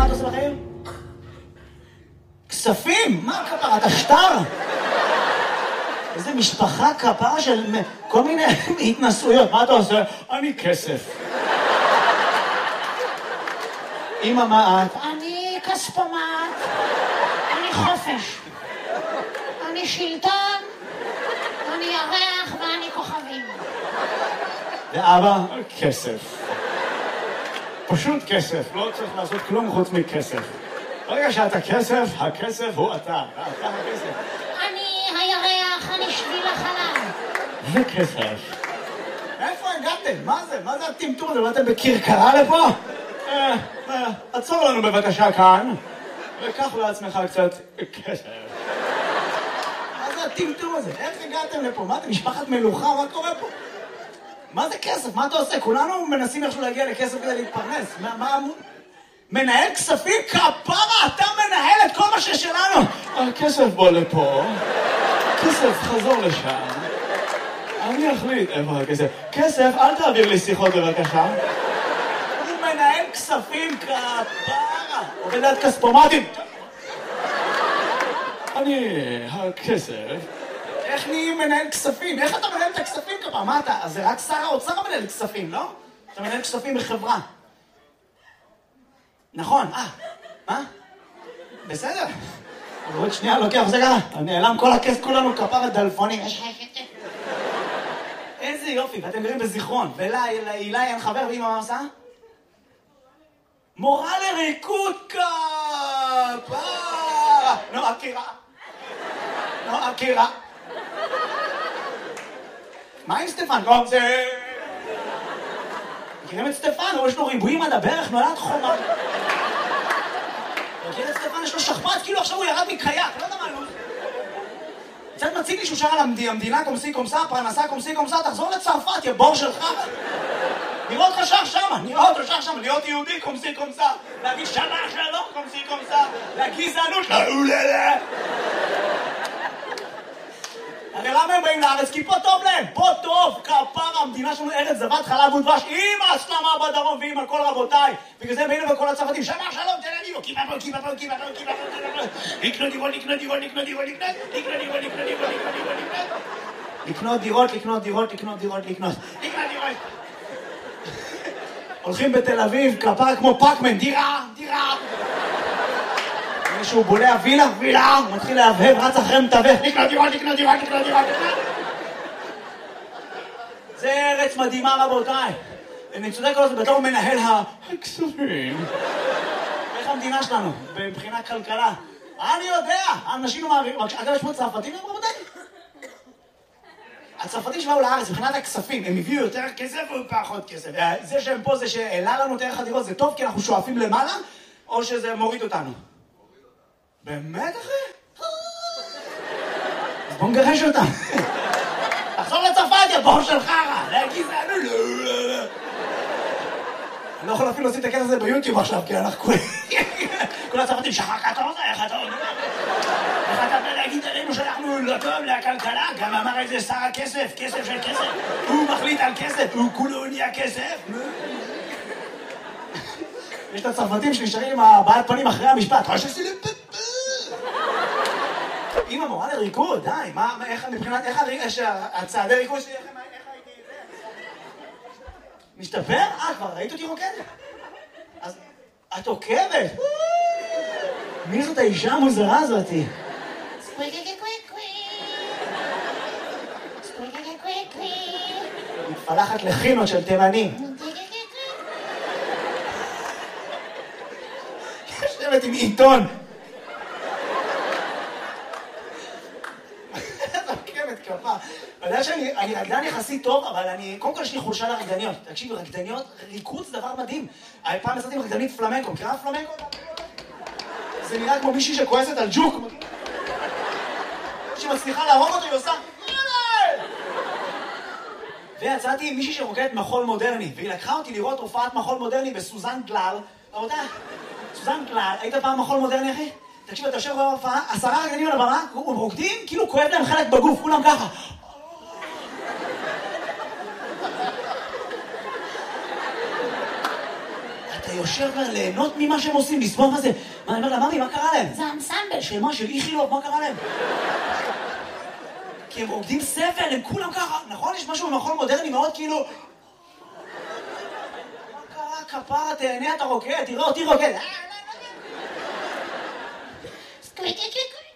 אתה עושה בחיים? כספים? מה כפרה? אתה שטר? איזה משפחה כפרה של כל מיני התנסויות. מה אתה עושה? אני כסף. אמא, מה את? אני כספומט, אני חופש, אני שלטון, אני ירח ואני כוכבים. ואבא? כסף. פשוט כסף, לא צריך לעשות כלום חוץ מכסף. ברגע שאתה כסף, הכסף הוא אתה הכסף. אני הירח, אני שביל החלב. זה כסף. איפה הגעתם? מה זה? מה זה הטמטום הזה? באתם בקרקרה לפה? עצור לנו בבקשה כאן, וקח לעצמך קצת כסף. מה זה הטמטום הזה? איך הגעתם לפה? מה אתם משפחת מלוכה? מה קורה פה? מה זה כסף? מה אתה עושה? כולנו מנסים איכשהו להגיע לכסף כדי להתפרנס. מה... מנהל כספים? כפרה! אתה מנהל את כל מה ששלנו! הכסף בוא לפה, כסף חזור לשם. אני אחליט איפה הכסף. כסף, אל תעביר לי שיחות בבקשה. הוא מנהל כספים, כפרה! עובד עד כספומטים. אני הכסף. איך נהי מנהל כספים? איך אתה מנהל את הכספים כפרה? מה אתה? אז זה רק שר האוצר מנהל כספים, לא? אתה מנהל כספים בחברה. נכון, מה? בסדר. עוד שנייה לוקח, זה ככה. נעלם כל הכסף, כולנו כפרה דלפונים. איזה יופי, ואתם גרים בזיכרון. ולאילי אין חבר, ואמא מה עושה? מורה לריקוד כפרה. נועה קירה. מה עם סטפן? זה... מכירים את סטפן? יש לו ריבועים עד הברך, נולד חומה. מכיר את סטפן? יש לו שכפ"ץ, כאילו עכשיו הוא ירד מקייק, לא יודע מה הוא. קצת מציג לי שהוא שר על המדינה קומסי קומסה, פרנסה קומסי קומסה, תחזור לצרפת, יא בור שלך. נראה אותך שר שמה, להיות יהודי קומסי קומסה, להגיד שמה שלום קומסי קומסה, לגזענות, לאוללה. הרי למה הם באים לארץ? כי פה טוב להם, פה טוב, כפרה, המדינה שלנו ארץ זבת חלב ודבש, עם ההסלמה בדרום ועם הכל רבותיי. בגלל זה הם באים לכל הצרפתים, שמה שלום, תל אביב, כיפה פה, לקנות דירות, לקנות דירות. הולכים בתל אביב, כפרה כמו פאקמן, דירה. מישהו בולע וילה, הוא מתחיל להבהב, רץ אחרי מתווך, לקנות דירות. זה ארץ מדהימה רבותיי. אני צודק כל זה, בתור מנהל הכספים. איך המדינה שלנו, מבחינת כלכלה? אני יודע, האנשים לא מעבירים, אגב יש פה צרפתים רבותיי? הצרפתים שבאו לארץ, מבחינת הכספים, הם הביאו יותר כסף או פחות כסף? זה שהם פה, זה שהעלה לנו יותר חדירות, זה טוב כי אנחנו שואפים למעלה, או שזה מוריד אותנו? באמת אחי? אז בוא נגרש אותם. תחזור לצרפת, יא בור של חרא. לגזענות. אני לא יכול אפילו להוציא את הכסף הזה ביוטיוב עכשיו, כי אנחנו כל הצרפתים, שחר קטון, איך אתה אומר? איך אתה להגיד עלינו שאנחנו לא טוב לכלכלה? גם אמר איזה שר הכסף, כסף של כסף. הוא מחליט על כסף, הוא כולו נהיה כסף. יש את הצרפתים שנשארים עם הבעת פנים אחרי המשפט. אמא מורה לריקוד, די, איך מבחינת, איך הצעדי ריקוד שלי, איך הייתי משתפר? כבר ראית אותי רוקדת? אז את עוקבת? מי זאת האישה המוזרה הזאתי? מתפלחת לחינות של תימנים. יושבת עם עיתון. אתה יודע שאני רקדן יחסית טוב, אבל קודם כל יש לי חולשה לרקדניות. תקשיב, רקדניות, ריקוד זה דבר מדהים. פעם עשיתי עם רקדנית פלמנקו, מכירה פלמנקו? זה נראה כמו מישהי שכועסת על ג'וק. שמצליחה להרוג אותו, היא עושה... ויצאתי עם מישהי שרוקדת מחול מודרני, והיא לקחה אותי לראות הופעת מחול מודרני בסוזן גלל. רבותיי, סוזן גלל, היית פעם מחול מודרני, אחי? תקשיב, אתה יושב בהופעה, 10 רקדנים על הבמה, הם רוקדים, כאילו כואב להם חלק בגוף, כולם ככה. אתה יושב ליהנות ממה שהם עושים, לסבוע מה זה. מה, אני אומר לה, ממי, מה קרה להם? זה אנסמבל. של מה? של איכילוב, מה קרה להם? כי הם רוקדים סבל, הם כולם ככה, נכון? יש משהו במחול מודרני מאוד כאילו... מה קרה, כפרה, תהנה, אתה רוקד, תראה אותי רוקד. סקוויקי קוויקי.